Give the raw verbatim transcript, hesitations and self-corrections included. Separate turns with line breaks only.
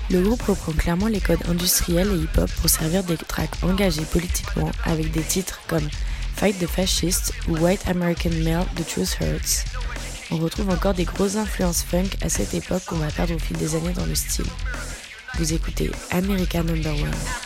Le groupe reprend clairement les codes industriels et hip-hop pour servir des tracks engagés politiquement avec des titres comme Fight the Fascists ou White American Male, The Truth Hurts. On retrouve encore des grosses influences funk à cette époque qu'on va perdre au fil des années dans le style. Vous écoutez America Number One.